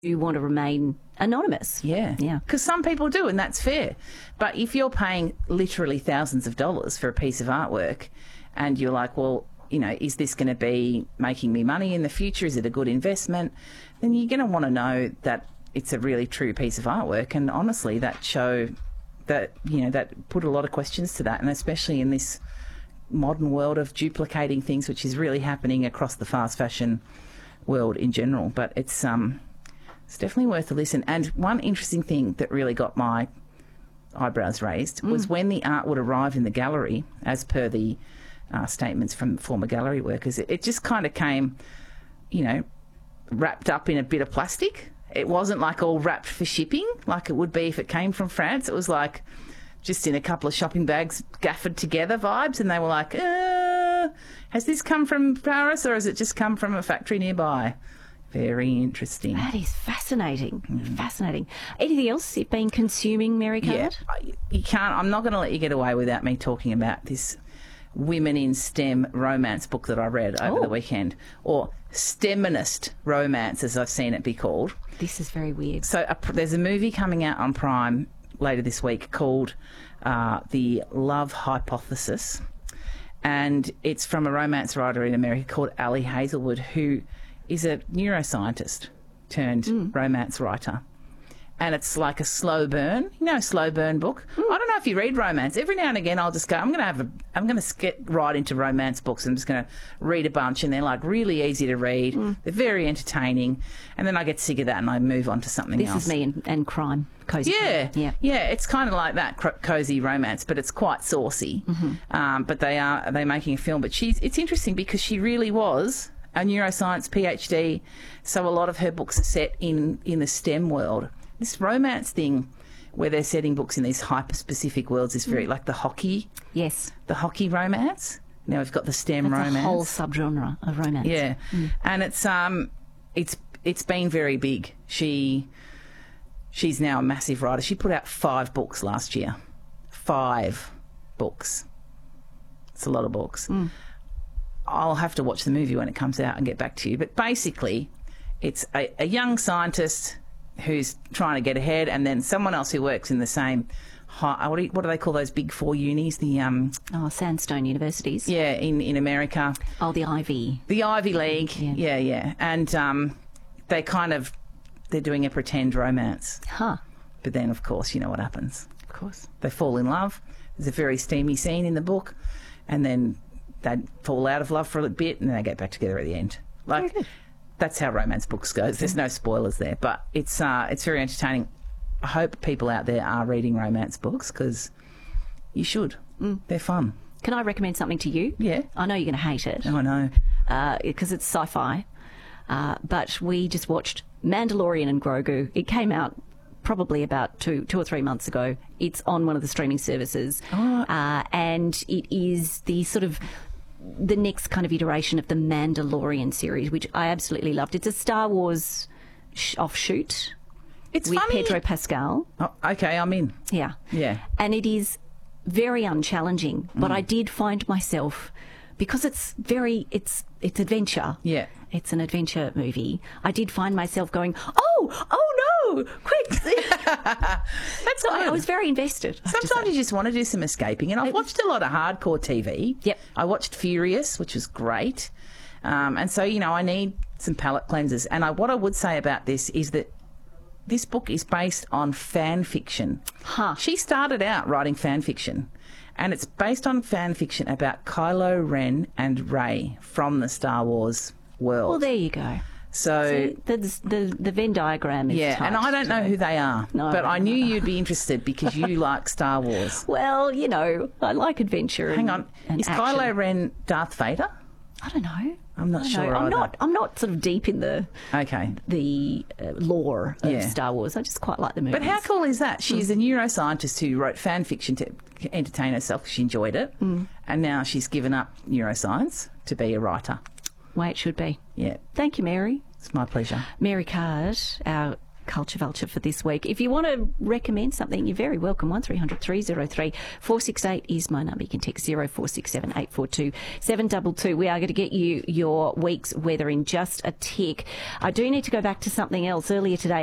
you want to remain anonymous. Yeah. Yeah. Because some people do, and that's fair. But if you're paying literally thousands of dollars for a piece of artwork and you're like, well, you know, is this going to be making me money in the future? Is it a good investment? Then you're going to want to know that it's a really true piece of artwork. And honestly, that show that, you know, that put a lot of questions to that, and especially in this modern world of duplicating things, which is really happening across the fast fashion world in general. But it's definitely worth a listen. And one interesting thing that really got my eyebrows raised was when the art would arrive in the gallery, as per the statements from former gallery workers, it just kind of came, you know, wrapped up in a bit of plastic. It wasn't like all wrapped for shipping like it would be if it came from France. It was like just in a couple of shopping bags gaffed together vibes, and they were like, has this come from Paris or has it just come from a factory nearby? Very interesting. That is fascinating. Fascinating. Anything else you've been consuming, Mary Card? Yeah, you can't. I'm not going to let you get away without me talking about this Women in STEM romance book that I read over the weekend, or STEMinist romance, as I've seen it be called. This is very weird. So there's a movie coming out on Prime later this week called The Love Hypothesis, and it's from a romance writer in America called Ali Hazelwood, who is a neuroscientist turned romance writer. And it's like a slow burn, you know, a slow burn book. I don't know if you read romance. Every now and again, I'll just go, I'm going to get right into romance books. I'm just going to read a bunch, and they're like really easy to read. They're very entertaining. And then I get sick of that and I move on to something else. This is me and crime, cozy. Yeah. It's kind of like that cozy romance, but it's quite saucy. But they're making a film. But it's interesting because she really was a neuroscience PhD. So a lot of her books are set in the STEM world. This romance thing where they're setting books in these hyper-specific worlds is very like the hockey. Yes. The hockey romance. Now we've got the STEM romance. A whole subgenre of romance. Yeah. And it's been very big. She's now a massive writer. She put out 5 books last year. 5 books. It's a lot of books. I'll have to watch the movie when it comes out and get back to you. But basically, it's a young scientist who's trying to get ahead, and then someone else who works in the same what do they call those big 4 unis? The Sandstone universities. Yeah, in America. Oh, the Ivy. The Ivy League. Yeah. And they're doing a pretend romance. Huh. But then, of course, you know what happens. Of course. They fall in love. There's a very steamy scene in the book, and then they fall out of love for a bit, and then they get back together at the end. Like, that's how romance books go. There's no spoilers there, but it's very entertaining. I hope people out there are reading romance books, because you should. They're fun. Can I recommend something to you? Yeah. I know you're going to hate it. Oh, I know. Because it's sci-fi. But we just watched Mandalorian and Grogu. It came out probably about two or 3 months ago. It's on one of the streaming services. And it is the next kind of iteration of the Mandalorian series, which I absolutely loved. It's a Star Wars offshoot. It's with funny. Pedro Pascal. Oh, okay, I'm in. Yeah. And it is very unchallenging, but I did find myself, because it's adventure. Yeah. It's an adventure movie. I did find myself going, oh no, quick. That's I was very invested. Sometimes you just want to do some escaping, and I've watched a lot of hardcore TV. Yep. I watched Furious, which was great. And so, you know, I need some palate cleansers. And what I would say about this is that this book is based on fan fiction. She started out writing fan fiction, and it's based on fan fiction about Kylo Ren and Rey from the Star Wars world. Well, there you go. So the Venn diagram is tight, and I don't know who they are, but I knew you'd be interested because you like Star Wars. Well, you know, I like adventure. Hang on, is action. Kylo Ren Darth Vader? I don't know. I'm not sure. I'm not sort of deep in the lore of Star Wars. I just quite like the movies. But how cool is that? She's a neuroscientist who wrote fan fiction to entertain herself because she enjoyed it, and now she's given up neuroscience to be a writer. Way it should be. Yeah. Thank you, Mary. It's my pleasure. Mary Card, our Culture Vulture for this week. If you want to recommend something, you're very welcome. 1300 303 468 is my number. You can text 0467 842 722. We are going to get you your week's weather in just a tick. I do need to go back to something else earlier today.